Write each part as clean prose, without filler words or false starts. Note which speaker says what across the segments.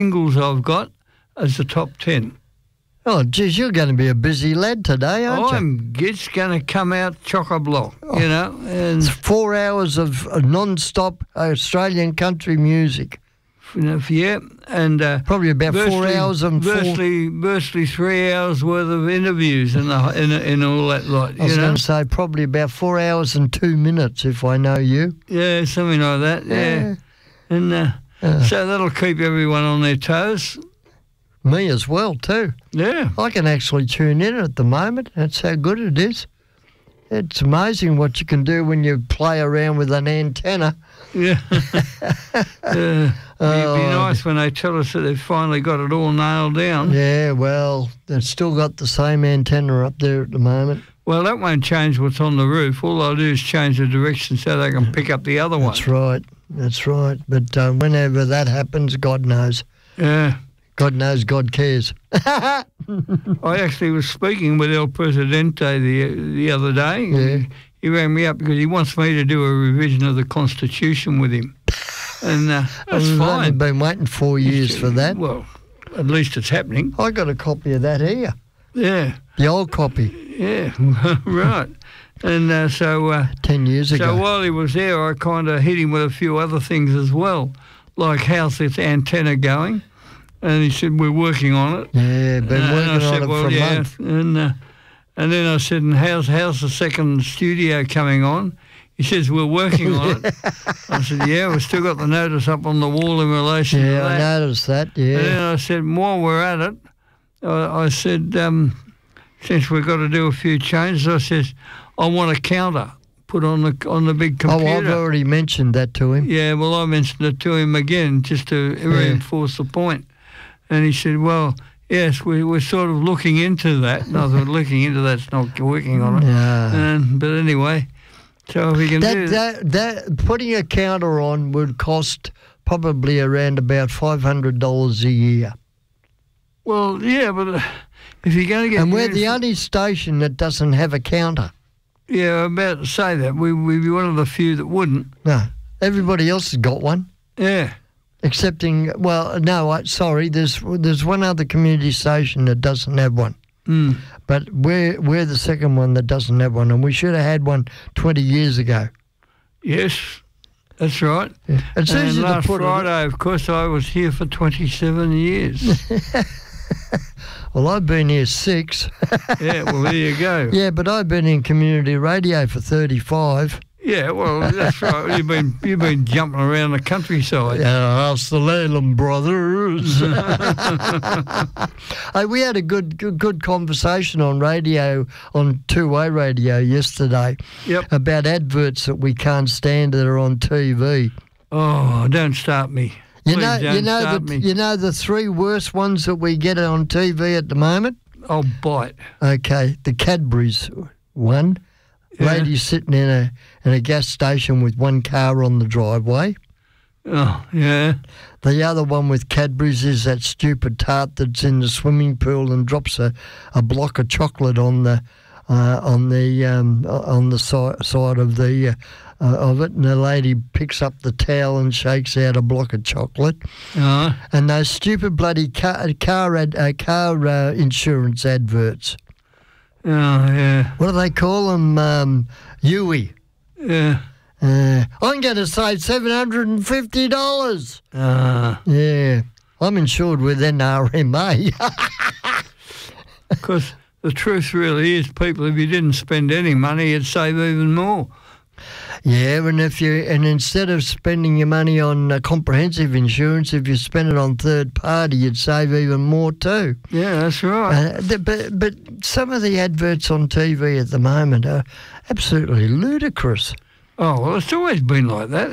Speaker 1: singles I've got as the top 10.
Speaker 2: Oh, geez, you're going to be a busy lad today, aren't you?
Speaker 1: It's going to come out chock-a-block, you know. And
Speaker 2: it's 4 hours of non-stop Australian country music.
Speaker 1: Yeah, and
Speaker 2: probably about 4 hours and
Speaker 1: virtually 3 hours worth of interviews and all that lot.
Speaker 2: I was going to say probably about 4 hours and 2 minutes if I know you.
Speaker 1: Yeah, something like that. Yeah, and so that'll keep everyone on their toes.
Speaker 2: Me as well too.
Speaker 1: Yeah,
Speaker 2: I can actually tune in at the moment. That's how good it is. It's amazing what you can do when you play around with an antenna.
Speaker 1: Yeah. It'd be nice when they tell us that they've finally got it all nailed down.
Speaker 2: Yeah, well, they've still got the same antenna up there at the moment.
Speaker 1: Well, that won't change what's on the roof. All they'll do is change the direction so they can pick up the other one.
Speaker 2: That's right. But whenever that happens, God knows.
Speaker 1: Yeah.
Speaker 2: God knows, God cares.
Speaker 1: I actually was speaking with El Presidente the other day.
Speaker 2: Yeah.
Speaker 1: He rang me up because he wants me to do a revision of the Constitution with him. And that's fine.
Speaker 2: I've been waiting 4 years for that.
Speaker 1: Well, at least it's happening.
Speaker 2: I got a copy of that here.
Speaker 1: Yeah.
Speaker 2: The old copy.
Speaker 1: Yeah, right. And so...
Speaker 2: 10 years ago.
Speaker 1: So while he was there, I kind of hit him with a few other things as well, like how's this antenna going? And he said, we're working on it.
Speaker 2: Yeah, been working on it for a month.
Speaker 1: And then I said, and how's the second studio coming on? He says, we're working on it. I said, yeah, we've still got the notice up on the wall in relation to that.
Speaker 2: Yeah, I noticed that, yeah.
Speaker 1: And then I said, while we're at it, I said, since we've got to do a few changes, I says, I want a counter put on the big computer.
Speaker 2: Oh, I've already mentioned that to him.
Speaker 1: Yeah, well, I mentioned it to him again just to reinforce the point. And he said, well, yes, we're sort of looking into that. And I thought, looking into that's not working on it.
Speaker 2: Yeah.
Speaker 1: But anyway, so if we can do
Speaker 2: that, putting a counter on would cost probably around about $500 a year.
Speaker 1: Well, yeah, but if you're going to get...
Speaker 2: And we're the only station that doesn't have a counter.
Speaker 1: Yeah, I'm about to say that. We'd be one of the few that wouldn't.
Speaker 2: No, everybody else has got one.
Speaker 1: Yeah.
Speaker 2: Excepting, well, no, sorry, there's one other community station that doesn't have one.
Speaker 1: Mm.
Speaker 2: But we're the second one that doesn't have one, and we should have had one 20 years ago.
Speaker 1: Yes, that's right.
Speaker 2: Yeah. It's
Speaker 1: and
Speaker 2: easy
Speaker 1: last
Speaker 2: to put
Speaker 1: Friday, of course, I was here for 27 years.
Speaker 2: Well, I've been here 6.
Speaker 1: Yeah, well, there you go.
Speaker 2: Yeah, but I've been in community radio for 35.
Speaker 1: Yeah, well, that's right. You've been jumping around the countryside.
Speaker 2: Yeah, us the Leyland brothers. Hey, we had a good conversation on radio, on two-way radio yesterday.
Speaker 1: Yep.
Speaker 2: About adverts that we can't stand that are on TV.
Speaker 1: Oh, don't start me.
Speaker 2: You know the 3 worst ones that we get on TV at the moment?
Speaker 1: I'll bite.
Speaker 2: Okay, the Cadbury's one.
Speaker 1: Yeah.
Speaker 2: Lady sitting in a gas station with one car on the driveway.
Speaker 1: Oh, yeah.
Speaker 2: The other one with Cadbury's is that stupid tart that's in the swimming pool and drops a block of chocolate on the side of it, and the lady picks up the towel and shakes out a block of chocolate. And those stupid bloody car insurance adverts.
Speaker 1: Oh, yeah.
Speaker 2: What do they call them? Yui.
Speaker 1: Yeah.
Speaker 2: I'm going to save $750. Yeah. I'm insured with NRMA.
Speaker 1: Because the truth really is, people, if you didn't spend any money, you'd save even more.
Speaker 2: Yeah, and instead of spending your money on comprehensive insurance, if you spend it on third party, you'd save even more too.
Speaker 1: Yeah, that's right.
Speaker 2: But some of the adverts on TV at the moment are absolutely ludicrous.
Speaker 1: Oh, well, it's always been like that.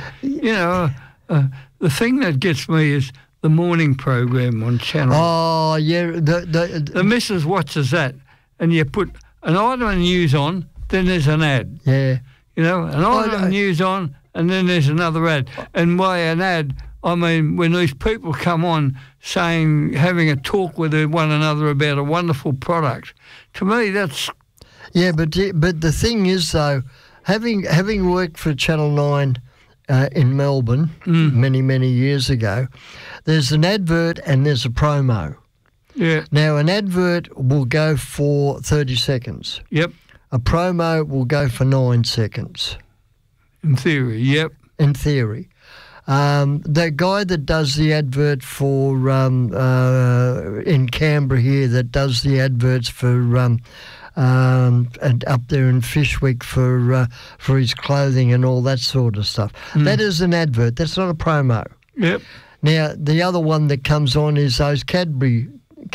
Speaker 1: The thing that gets me is the morning program on Channel.
Speaker 2: Oh, yeah.
Speaker 1: The missus watches that, and you put an item of news on, then there's an ad.
Speaker 2: Yeah.
Speaker 1: An item of news on, and then there's another ad. And by an ad, I mean when these people come on having a talk with one another about a wonderful product, to me that's...
Speaker 2: Yeah, but the thing is, though, having worked for Channel 9 in Melbourne many, many years ago. There's an advert and there's a promo.
Speaker 1: Yeah.
Speaker 2: Now, an advert will go for 30 seconds.
Speaker 1: Yep.
Speaker 2: A promo will go for 9 seconds.
Speaker 1: In theory, yep.
Speaker 2: In theory. The guy that does the advert for, in Canberra here, that does the adverts for, and up there in Fishwick for his clothing and all that sort of stuff. That is an advert. That's not a promo.
Speaker 1: Yep.
Speaker 2: Now, the other one that comes on is those Cadbury's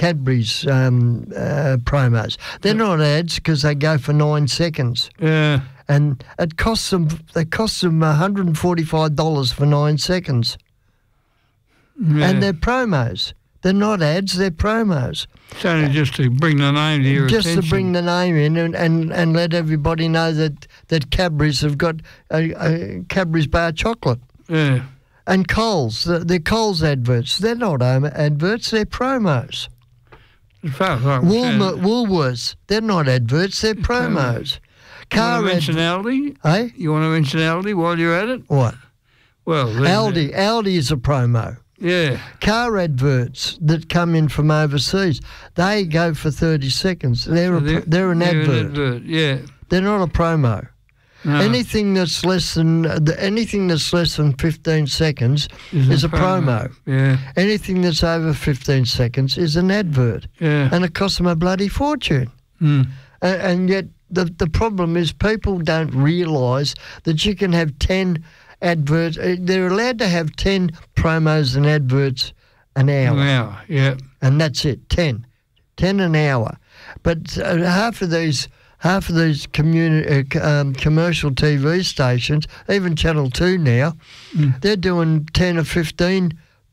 Speaker 2: promos. They're not ads because they go for 9 seconds.
Speaker 1: Yeah.
Speaker 2: And it costs them $145 for 9 seconds.
Speaker 1: Yeah.
Speaker 2: And they're promos. They're not ads, they're promos.
Speaker 1: It's only just to bring the name to your attention.
Speaker 2: Just to bring the name in and let everybody know that Cadbury's have got Cadbury's bar chocolate.
Speaker 1: Yeah.
Speaker 2: And Coles, they're Coles adverts. They're not adverts, they're promos.
Speaker 1: As far as I'm
Speaker 2: Woolworths, they're not adverts, they're promos.
Speaker 1: You want to mention Aldi?
Speaker 2: Eh?
Speaker 1: You want to mention Aldi while you're at it?
Speaker 2: What?
Speaker 1: Well,
Speaker 2: Aldi is a promo.
Speaker 1: Yeah.
Speaker 2: Car adverts that come in from overseas, they go for 30 seconds. They're an advert.
Speaker 1: Yeah.
Speaker 2: They're not a promo.
Speaker 1: No.
Speaker 2: Anything that's less than 15 seconds is a promo.
Speaker 1: Yeah.
Speaker 2: Anything that's over 15 seconds is an advert.
Speaker 1: Yeah.
Speaker 2: And it costs them a bloody fortune. And yet the problem is people don't realise that you can have 10 adverts. They're allowed to have 10 promos and adverts an hour.
Speaker 1: An hour, yeah.
Speaker 2: And that's it, 10 an hour. But half of these commercial TV stations, even Channel 2 now, they're doing 10 or 15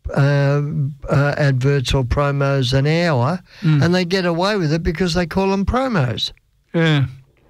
Speaker 2: adverts or promos an hour, and they get away with it because they call them promos.
Speaker 1: Yeah.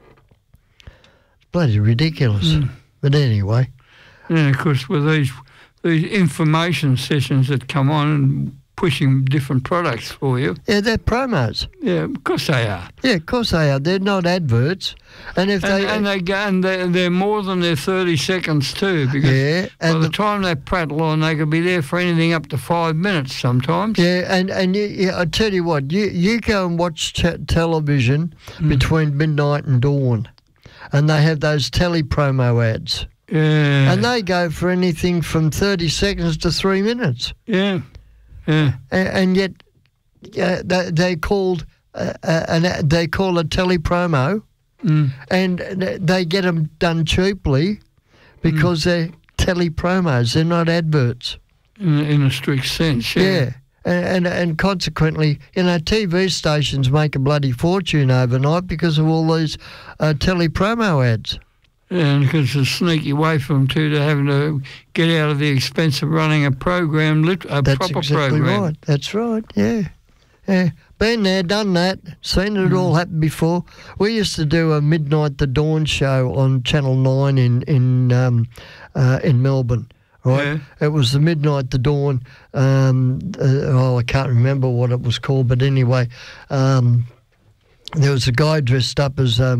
Speaker 2: It's bloody ridiculous. But anyway.
Speaker 1: Yeah, of course, with these information sessions that come on and pushing different products for you.
Speaker 2: Yeah, they're promos.
Speaker 1: Yeah, of course they are.
Speaker 2: Yeah, of course they are. They're not adverts. And if
Speaker 1: they're more than their 30 seconds too, because by the time they prattle on, they could be there for anything up to 5 minutes sometimes.
Speaker 2: Yeah, and I tell you what, you go and watch television between midnight and dawn, and they have those tele promo ads.
Speaker 1: Yeah.
Speaker 2: And they go for anything from 30 seconds to 3 minutes.
Speaker 1: Yeah. Yeah.
Speaker 2: And yet they call a tele promo, and they get them done cheaply because they're tele promos. They're not adverts.
Speaker 1: In a strict sense, yeah.
Speaker 2: And consequently, TV stations make a bloody fortune overnight because of all these tele promo ads.
Speaker 1: Yeah, and because it's a sneaky way for them to having to get out of the expense of running a program, proper program.
Speaker 2: Right. That's right, yeah. Been there, done that, seen it all happen before. We used to do a Midnight to Dawn show on Channel 9 in Melbourne. Right,
Speaker 1: yeah.
Speaker 2: It was the Midnight to Dawn. I can't remember what it was called, but anyway, there was a guy dressed up as I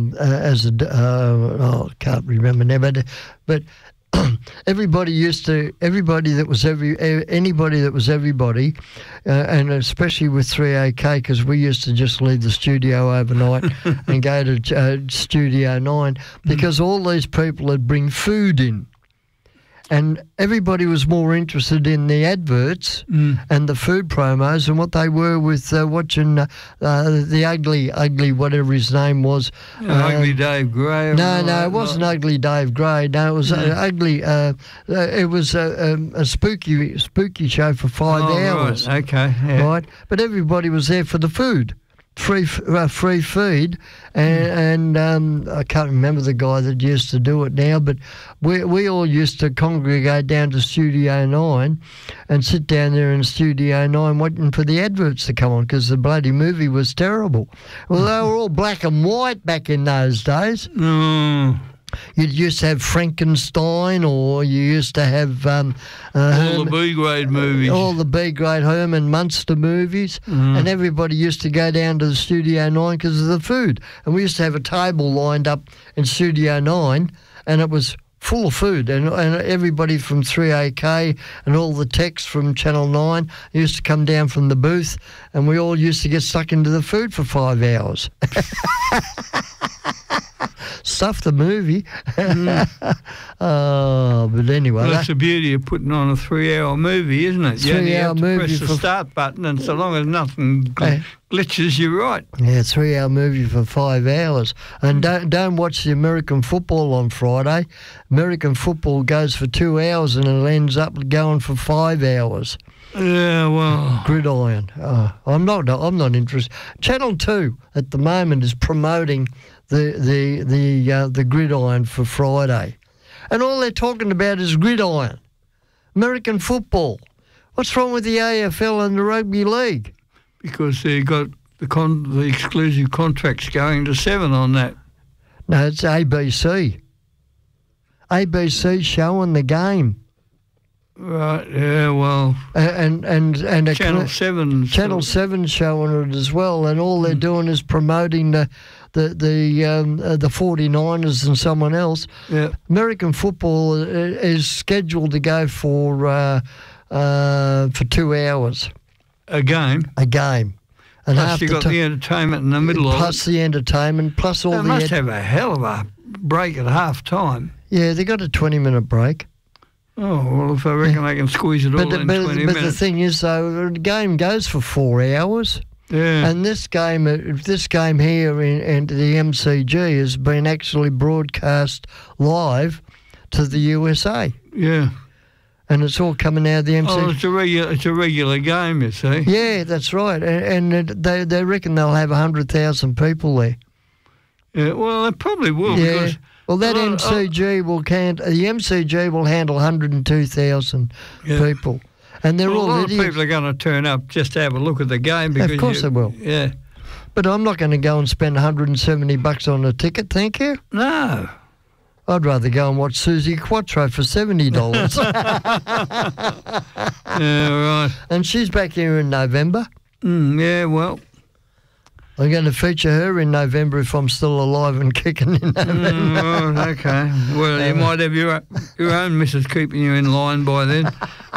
Speaker 2: can't remember now, but anybody that was everybody, and especially with 3AK, because we used to just leave the studio overnight and go to Studio 9, because all these people would bring food in. And everybody was more interested in the adverts and the food promos than what they were with watching the ugly whatever his name was.
Speaker 1: Ugly Dave Gray.
Speaker 2: No, it wasn't Ugly Dave Gray. No, it was ugly. It was a spooky show for 5 hours.
Speaker 1: Right. Okay. Yeah.
Speaker 2: Right, but everybody was there for the food. Free feed, and I can't remember the guy that used to do it now, but we all used to congregate down to Studio 9 and sit down there in Studio 9 waiting for the adverts to come on because the bloody movie was terrible. Well, they were all black and white back in those days. You used to have Frankenstein, or you used to have
Speaker 1: all the B-grade movies.
Speaker 2: All the B-grade Herman Munster movies, and everybody used to go down to the Studio 9 because of the food. And we used to have a table lined up in Studio 9, and it was full of food, and everybody from 3AK and all the techs from Channel 9 used to come down from the booth, and we all used to get stuck into the food for 5 hours. Stuff the movie. Oh, but anyway.
Speaker 1: Well, that's the beauty of putting on a 3-hour movie, isn't it? You only have to press the start button, and so long as nothing glitches, you're right.
Speaker 2: Yeah, 3-hour movie for 5 hours. And don't watch the American football on Friday. American football goes for 2 hours and it ends up going for 5 hours.
Speaker 1: Yeah, well,
Speaker 2: Gridiron. I'm not interested. Channel 2 at the moment is promoting the gridiron for Friday, and all they're talking about is gridiron, American football. What's wrong with the AFL and the rugby league?
Speaker 1: Because they got the exclusive contracts going to 7 on that.
Speaker 2: No, it's ABC. ABC showing the game.
Speaker 1: Right, yeah, well,
Speaker 2: and
Speaker 1: Channel 7.
Speaker 2: Channel 7 showing it as well, and all they're doing is promoting the 49ers and someone else.
Speaker 1: Yeah.
Speaker 2: American football is scheduled to go for 2 hours.
Speaker 1: A game.
Speaker 2: And
Speaker 1: plus you got the entertainment in the middle of it.
Speaker 2: Plus the entertainment, plus all
Speaker 1: they must have a hell of a break at half time.
Speaker 2: Yeah, they got a 20-minute break.
Speaker 1: Oh, well, if I reckon they can squeeze it all in 20 minutes.
Speaker 2: But the thing is, though, the game goes for 4 hours.
Speaker 1: Yeah.
Speaker 2: And this game here in the MCG has been actually broadcast live to the USA.
Speaker 1: Yeah.
Speaker 2: And it's all coming out of the MCG.
Speaker 1: Oh, it's a regular game, you see.
Speaker 2: Yeah, that's right. And they reckon they'll have 100,000 people there.
Speaker 1: Yeah, well, they probably will.
Speaker 2: Yeah.
Speaker 1: Because
Speaker 2: well, that MCG the MCG will handle 102,000 people. And they're all
Speaker 1: a lot
Speaker 2: idiots.
Speaker 1: of people are going to turn up just to have a look at the game. Because
Speaker 2: of course they will.
Speaker 1: Yeah.
Speaker 2: But I'm not going to go and spend $170 on a ticket, thank you.
Speaker 1: No.
Speaker 2: I'd rather go and watch Susie Quattro for $70.
Speaker 1: Yeah, right.
Speaker 2: And she's back here in November.
Speaker 1: Yeah, well.
Speaker 2: I'm going to feature her in November if I'm still alive and kicking in November.
Speaker 1: Right, okay. Well, you might have your own missus keeping you in line by then.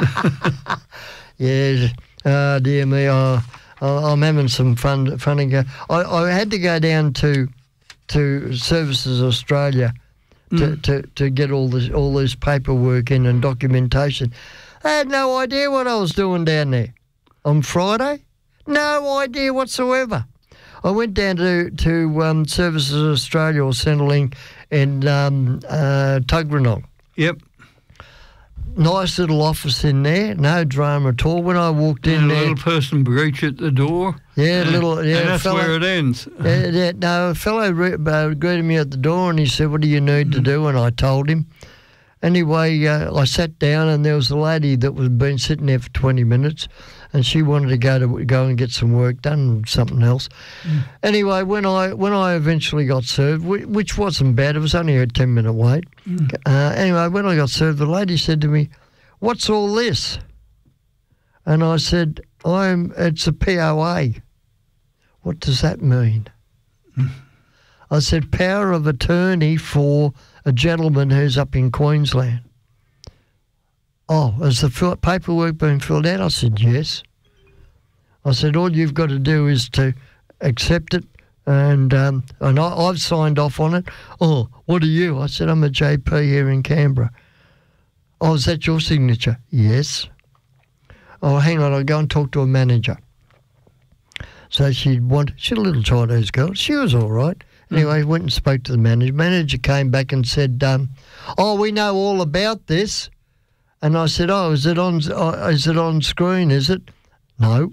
Speaker 2: Yes. Dear me. I'm having some fun. I had to go down to Services Australia to get all this paperwork in and documentation. I had no idea what I was doing down there on Friday. No idea whatsoever. I went down to Services Australia or Centrelink in Tuggeranong.
Speaker 1: Yep.
Speaker 2: Nice little office in there, no drama at all. When I walked in there,
Speaker 1: a little person breach at the door.
Speaker 2: Yeah,
Speaker 1: and that's where it ends.
Speaker 2: No, a fellow greeted me at the door and he said, "What do you need to do?" And I told him. Anyway, I sat down and there was a lady that was been sitting there for 20 minutes, and she wanted to go and get some work done, something else. Anyway, when I eventually got served, which wasn't bad, it was only a 10-minute wait. Anyway, when I got served, the lady said to me, "What's all this?" And I said, "It's a POA." "What does that mean?" I said, "Power of attorney for a gentleman who's up in Queensland." "Oh, has the paperwork been filled out?" I said, "Yes." I said, "All you've got to do is to accept it, and I've signed off on it." "Oh, what are you?" I said, "I'm a JP here in Canberra." "Oh, is that your signature?" "Yes." "Oh, hang on, I'll go and talk to a manager." So she's a little Chinese girl. She was all right. Anyway, went and spoke to the manager. Manager came back and said, "Oh, we know all about this." And I said, "Oh, is it on screen, is it?" "No."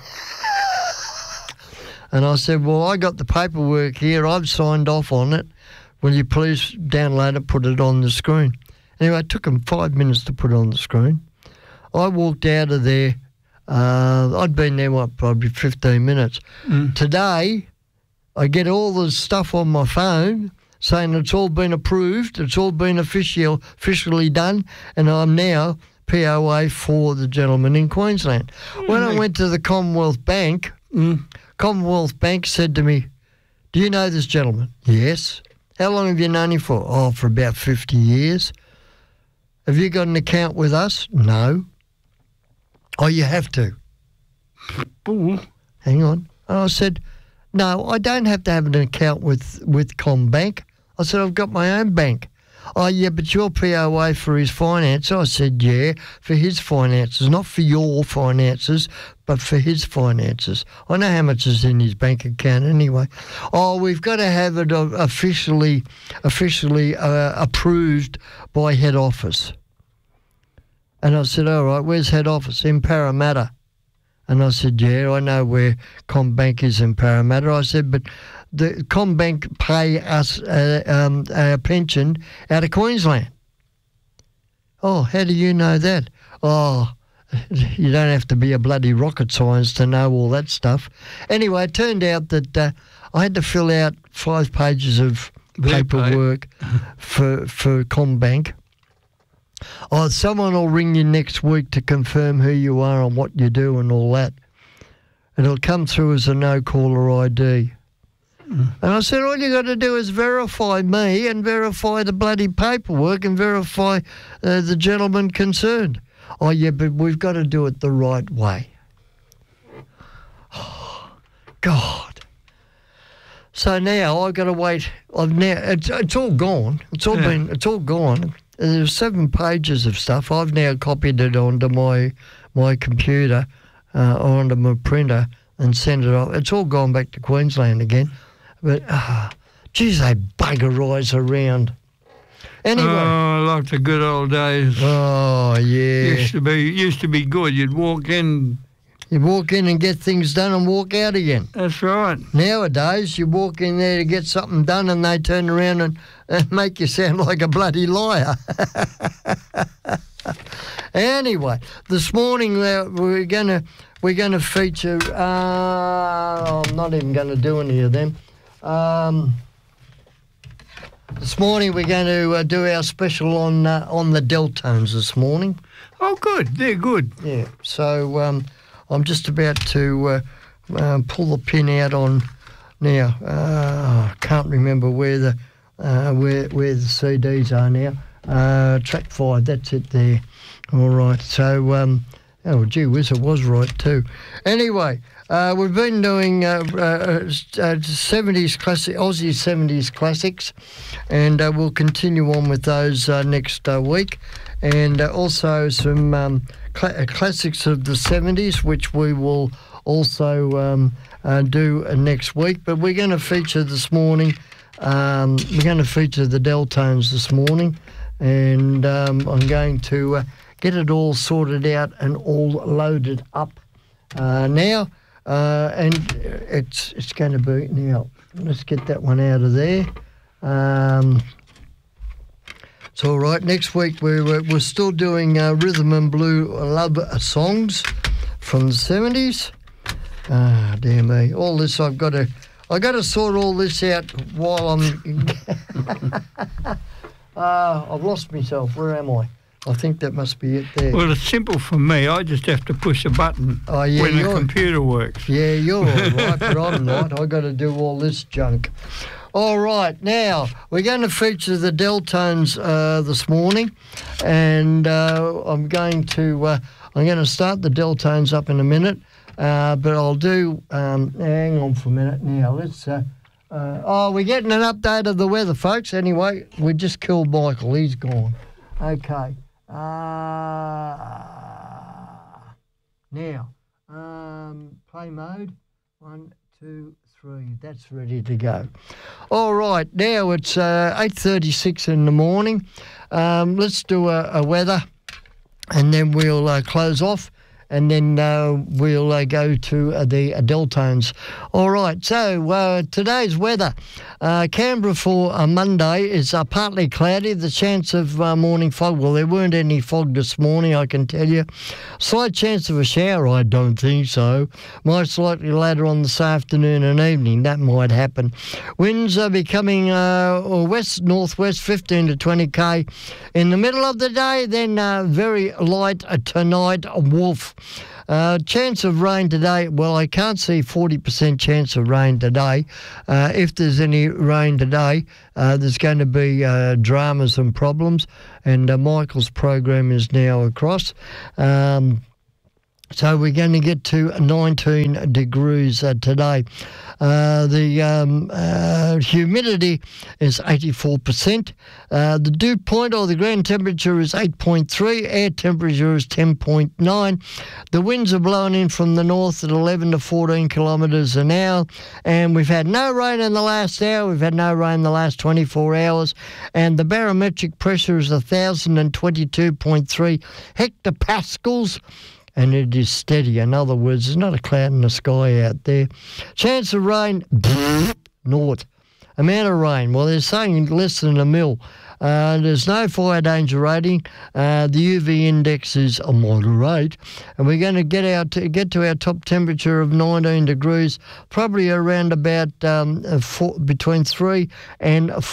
Speaker 2: And I said, "Well, I got the paperwork here. I've signed off on it. Will you please download it, put it on the screen?" Anyway, it took them 5 minutes to put it on the screen. I walked out of there. I'd been there, probably 15 minutes. Today, I get all the stuff on my phone saying it's all been approved, it's all been officially done, and I'm now POA for the gentleman in Queensland. When I went to the Commonwealth Bank, Commonwealth Bank said to me, "Do you know this gentleman?" "Yes." "How long have you known him for?" "Oh, for about 50 years. Have you got an account with us? No. Oh, you have to.
Speaker 1: Ooh.
Speaker 2: Hang on. And I said, no, I don't have to have an account with CommBank. I said, I've got my own bank. Oh, yeah, but you're POA for his finance. I said, yeah, for his finances, not for your finances, but for his finances. I know how much is in his bank account anyway. Oh, we've got to have it officially approved by head office. And I said, all right, where's head office? In Parramatta. And I said, yeah, I know where CommBank is in Parramatta. I said, but the CommBank pay us our pension out of Queensland. Oh, how do you know that? Oh, you don't have to be a bloody rocket scientist to know all that stuff. Anyway, it turned out that I had to fill out 5 pages of paperwork for CommBank. Oh, someone will ring you next week to confirm who you are and what you do and all that. It'll come through as a no-caller ID. And I said, all you got to do is verify me and verify the bloody paperwork and verify the gentleman concerned. Oh, yeah, but we've got to do it the right way. Oh, God. So now I've got to wait. It's all gone. It's all gone. There's 7 pages of stuff. I've now copied it onto my computer, onto my printer, and sent it off. It's all gone back to Queensland again. But, geez, they bugger eyes around. Anyway.
Speaker 1: Oh, like the good old days.
Speaker 2: Oh, yeah.
Speaker 1: Used to be good. You'd walk in.
Speaker 2: You walk in and get things done and walk out again.
Speaker 1: That's right.
Speaker 2: Nowadays, you walk in there to get something done and they turn around and make you sound like a bloody liar. Anyway, this morning we're gonna feature. I'm not even going to do any of them. This morning we're going to do our special on the Deltones this morning.
Speaker 1: Oh, good. They're good.
Speaker 2: Yeah. So I'm just about to pull the pin out on now. I can't remember where the CDs are now. Track 5. That's it there. All right. So oh, gee whiz, it was right too. Anyway. We've been doing 70s classic, Aussie 70s classics, and we'll continue on with those next week, and also some classics of the 70s, which we will also do next week. But we're going to feature this morning. We're going to feature the Deltones this morning, and I'm going to get it all sorted out and all loaded up now. And it's going to be now. Let's get that one out of there. It's all right. Next week we're still doing rhythm and blue love songs from the 70s. Ah, dear me! All this I got to sort all this out while I'm. I've lost myself. Where am I? I think that must be it there.
Speaker 1: Well, it's simple for me. I just have to push a button when the computer works.
Speaker 2: Yeah, you're all right, but I'm not. I've got to do all this junk. All right, now, we're going to feature the Deltones this morning, and I'm going to start the Deltones up in a minute, but I'll do... hang on for a minute now. Let's... we're getting an update of the weather, folks. Anyway, we just killed Michael. He's gone. Okay. Now, play mode, 1, 2, 3, that's ready to go. All right, now it's 8:36 in the morning. Let's do a weather, and then we'll close off, and then we'll go to the Deltones. All right, so today's weather. Canberra for Monday is partly cloudy, the chance of morning fog. Well, there weren't any fog this morning, I can tell you. Slight chance of a shower, I don't think so. Most likely later on this afternoon and evening, that might happen. Winds are becoming west-northwest, 15 to 20 k in the middle of the day, then very light tonight, Wolf. off. Chance of rain today, well, I can't see 40% chance of rain today. If there's any rain today, there's going to be dramas and problems, and Michael's program is now across. So we're going to get to 19 degrees today. The humidity is 84%. The dew point, or the ground temperature, is 8.3. Air temperature is 10.9. The winds are blowing in from the north at 11 to 14 kilometres an hour. And we've had no rain in the last hour. We've had no rain in the last 24 hours. And the barometric pressure is 1,022.3 hectopascals. And it is steady. In other words, there's not a cloud in the sky out there. Chance of rain, naught. Amount of rain, well, they're saying less than a mil. There's no fire danger rating. The UV index is a moderate. And we're going to get to our top temperature of 19 degrees, probably around about between 2 and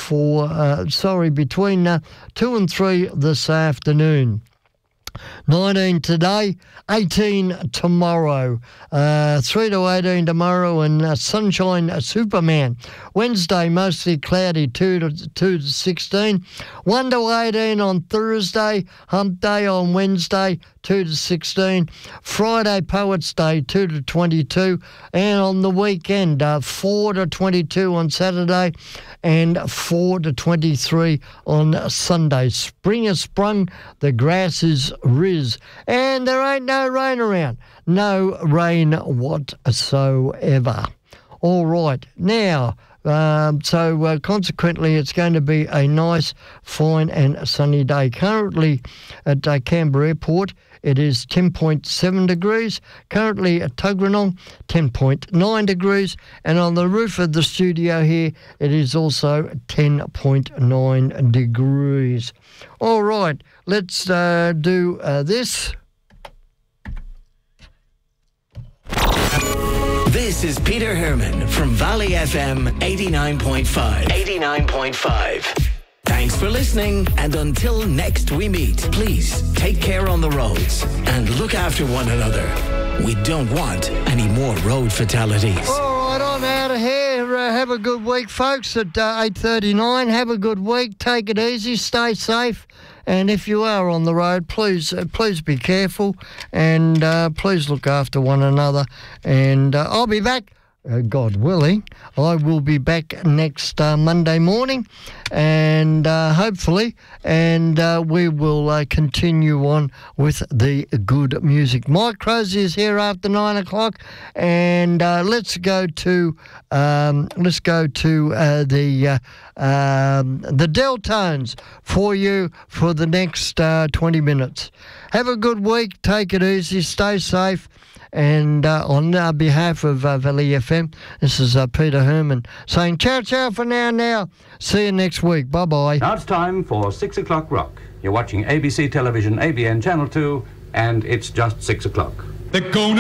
Speaker 2: 3 this afternoon. 19 today, 18 tomorrow, 3 to 18 tomorrow, and sunshine Superman. Wednesday, mostly cloudy, 2 to 16. 1 to 18 on Thursday, hump day on Wednesday, 2 to 16. Friday, Poets Day, 2 to 22. And on the weekend, 4 to 22 on Saturday and 4 to 23 on Sunday. Spring has sprung, the grass is riz, and there ain't no rain around. No rain whatsoever. All right, now, consequently, it's going to be a nice, fine and sunny day. Currently at Canberra Airport, it is 10.7 degrees. Currently at Tuggeranong, 10.9 degrees. And on the roof of the studio here, it is also 10.9 degrees. All right, let's do this.
Speaker 3: This is Peter Herman from Valley FM 89.5. 89.5. Thanks for listening, and until next we meet, please take care on the roads and look after one another. We don't want any more road fatalities.
Speaker 2: All right, I'm out of here. Have a good week, folks, at 8:39. Have a good week. Take it easy. Stay safe. And if you are on the road, please be careful, and please look after one another. And I'll be back, God willing. I will be back next Monday morning, and hopefully, and we will continue on with the good music. Mike Crozier is here after 9 o'clock, and let's go to the Deltones for you for the next 20 minutes. Have a good week. Take it easy. Stay safe. And on behalf of Valley FM, this is Peter Herman saying ciao for now. See you next week. Bye-bye.
Speaker 4: Now it's time for 6 o'clock rock. You're watching ABC Television, ABN Channel 2, and it's just 6 o'clock.
Speaker 5: They're gonna